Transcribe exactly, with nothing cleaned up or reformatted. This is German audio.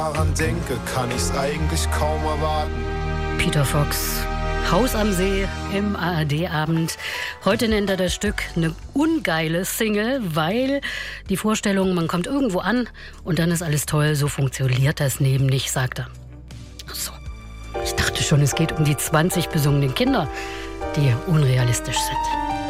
daran denke, kann ich's eigentlich kaum erwarten. Peter Fox, Haus am See im A R D-Abend. Heute nennt er das Stück eine ungeile Single, weil die Vorstellung, man kommt irgendwo an und dann ist alles toll, so funktioniert das Leben nicht, sagt er. Ach so, ich dachte schon, es geht um die zwanzig besungenen Kinder, die unrealistisch sind.